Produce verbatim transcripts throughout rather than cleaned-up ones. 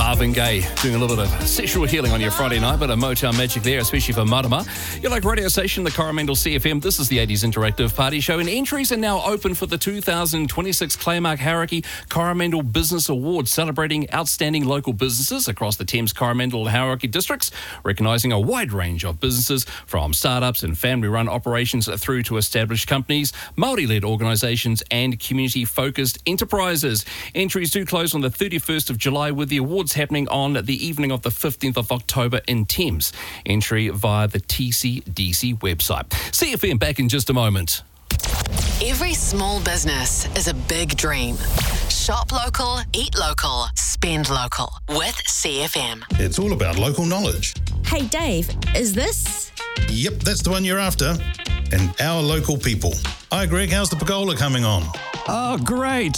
Marvin Gaye doing a little bit of sexual healing on your Friday night, but a Motown magic there, especially for Marama. You like radio station, the Coromandel C F M. This is the eighties Interactive Party Show, and entries are now open for the two thousand twenty-six Claymark Hauraki Coromandel Business Awards, celebrating outstanding local businesses across the Thames, Coromandel and Hauraki districts, recognising a wide range of businesses from startups and family-run operations through to established companies, Māori-led organisations and community-focused enterprises. Entries do close on the thirty-first of July, with the awards happening on the evening of the fifteenth of October in Thames. Entry via the T C D C website. C F M back in just a moment. Every small business is a big dream. Shop local, eat local, spend local with C F M. It's all about local knowledge. Hey Dave, is this? Yep, that's the one you're after. And our local people. Hi Greg, how's the pergola coming on? Oh, great.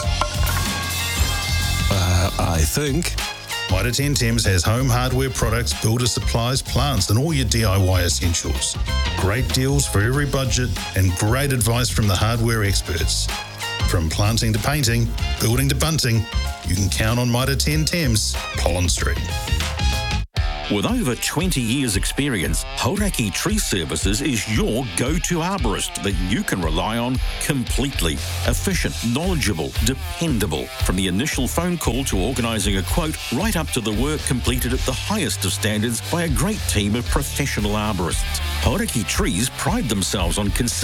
Uh, I think. Mitre ten Thames has home hardware products, builder supplies, plants and all your D I Y essentials. Great deals for every budget and great advice from the hardware experts. From planting to painting, building to bunting, you can count on Mitre ten Thames, Pollen Street. With over twenty years experience, Hauraki Tree Services is your go-to arborist that you can rely on completely. Efficient, knowledgeable, dependable. From the initial phone call to organising a quote, right up to the work completed at the highest of standards by a great team of professional arborists. Hauraki Trees pride themselves on consistent